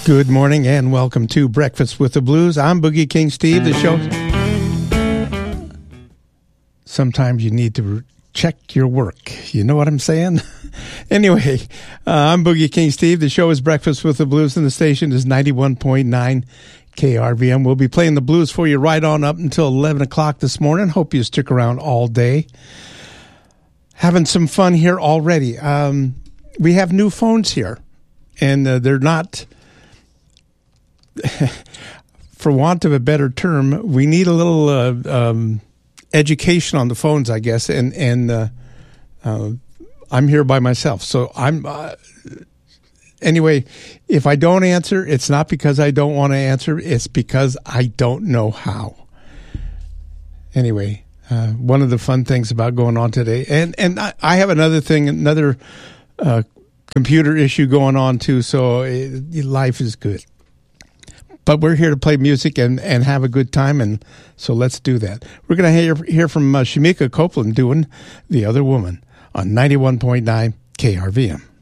Good morning and welcome to Breakfast with the Blues. I'm Boogie King Steve. The show. Sometimes you need to check your work. You know what I'm saying? Anyway, I'm Boogie King Steve. The show is Breakfast with the Blues, and the station is 91.9 KRVM. We'll be playing the blues for you right on up until 11 o'clock this morning. Hope you stick around all day. Having some fun here already. We have new phones here, and they're not... for want of a better term, we need a little education on the phones, I guess, and I'm here by myself. So I'm anyway, if I don't answer, it's not because I don't want to answer, it's because I don't know how. Anyway, one of the fun things about going on today, and I have another computer issue going on too, so life is good. But we're here to play music and have a good time, and so let's do that. We're going to hear from Shamika Copeland doing The Other Woman on 91.9 KRVM.